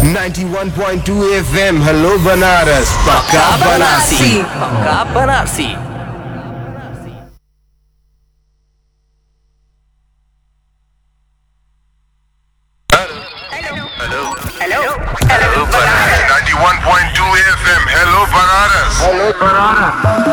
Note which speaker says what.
Speaker 1: 91.2 FM hello Banaras पक्का बनारसी
Speaker 2: पक्का Banarasi.
Speaker 3: Hello 91.2 FM hello Banaras.